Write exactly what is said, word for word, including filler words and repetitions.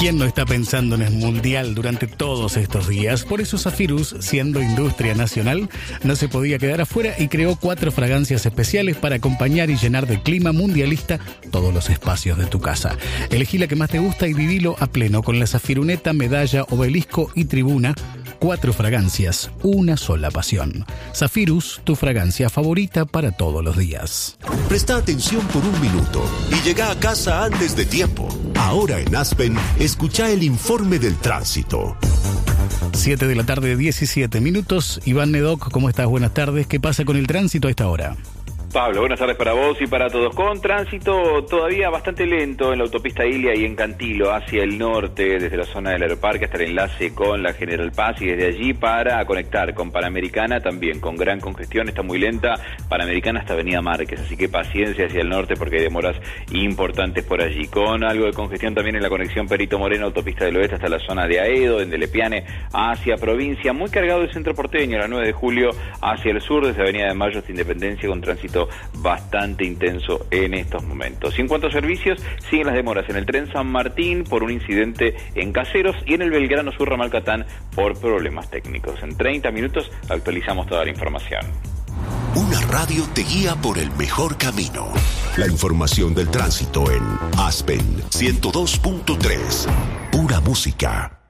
¿Quién no está pensando en el mundial durante todos estos días? Por eso Zafirus, siendo industria nacional, no se podía quedar afuera y creó cuatro fragancias especiales para acompañar y llenar de clima mundialista todos los espacios de tu casa. Elegí la que más te gusta y vivilo a pleno con la Zafiruneta, Medalla, Obelisco y Tribuna. Cuatro fragancias, una sola pasión. Zafirus, tu fragancia favorita para todos los días. Presta atención por un minuto y llega a casa antes de tiempo. Ahora en Aspen, escucha el informe del tránsito. siete de la tarde, diecisiete minutos. Iván Nedoc, ¿cómo estás? Buenas tardes. ¿Qué pasa con el tránsito a esta hora? Pablo, buenas tardes para vos y para todos. Con tránsito todavía bastante lento en la autopista Ilia y en Cantilo hacia el norte, desde la zona del Aeroparque hasta el enlace con la General Paz y desde allí para conectar con Panamericana también con gran congestión, está muy lenta Panamericana hasta Avenida Márquez, así que paciencia hacia el norte porque hay demoras importantes por allí. Con algo de congestión también en la conexión Perito Moreno, autopista del oeste hasta la zona de Aedo, en Lepiane hacia provincia, muy cargado el centro porteño, la nueve de julio hacia el sur, desde Avenida de Mayo hasta Independencia con tránsito bastante intenso en estos momentos. Y en cuanto a servicios, siguen las demoras en el tren San Martín por un incidente en Caseros y en el Belgrano Sur Ramal Catán por problemas técnicos. En treinta minutos actualizamos toda la información. Una radio te guía por el mejor camino. La información del tránsito en Aspen ciento dos punto tres. Pura música.